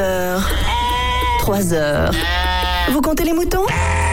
heures, 3 heures. Vous comptez les moutons ?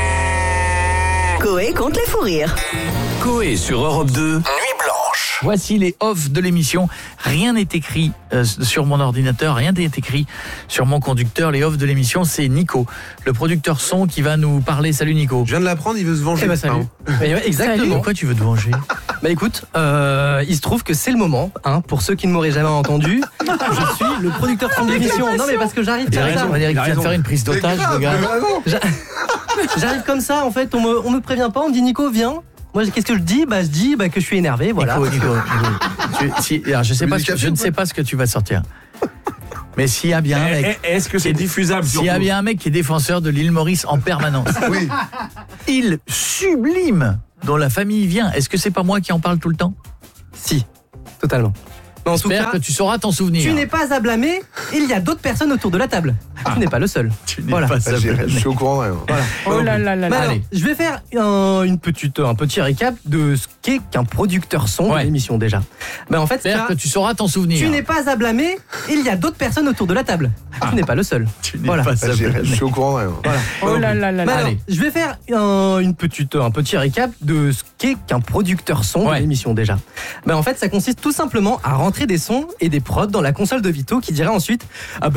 Coé compte les fous rires. Coé sur Europe 2, Nuit Blanche. Voici les off de l'émission. Rien n'est écrit sur mon ordinateur, rien n'est écrit sur mon conducteur. Les off de l'émission, c'est Nico, le producteur son qui va nous parler. Salut Nico. Je viens de l'apprendre, il veut se venger. Salut. Ouais, exactement. Pourquoi tu veux te venger ? Bah écoute, il se trouve que c'est le moment, pour ceux qui ne m'auraient jamais entendu, je suis le producteur son de l'émission. Non mais parce que j'arrive comme ça. On va dire qu'il vient de faire une prise d'otage, le gars. J'arrive comme ça, en fait, on me prévient pas, on me dit Nico, viens. Moi, qu'est-ce que je dis ? Je dis que je suis énervé, voilà. Nico. Alors, je ne sais pas ce que tu vas sortir. Mais s'il y a bien un mec... Est-ce que c'est diffusable S'il y a bien un mec qui est défenseur de l'île Maurice en permanence, Oui. île sublime dont la famille vient, est-ce que c'est pas moi qui en parle tout le temps ? Si, totalement. Mais en tout J'espère cas, que tu sauras t'en souvenir. tu n'es pas à blâmer, il y a d'autres personnes autour de la table. Tu n'es pas le seul. Tu n'es Voilà. pas Je suis au courant. Ouais. Voilà. Oh là là là Mais là. alors, Allez. je vais faire un petit récap de ce qu'est qu'un producteur son Ouais. de l'émission déjà. En fait, J'espère que tu sauras t'en souvenir. tu n'es pas à blâmer, il y a d'autres personnes autour de la table. Tu n'es pas le seul. Tu n'es Voilà. pas Je suis au courant. Ouais. Voilà. Oh là là là Mais là. alors, Allez. je vais faire un petit récap de ce qu'est qu'un producteur son Ouais. de l'émission déjà. En fait, ça consiste tout simplement à rentrer des sons et des prods dans la console de Vito qui dira ensuite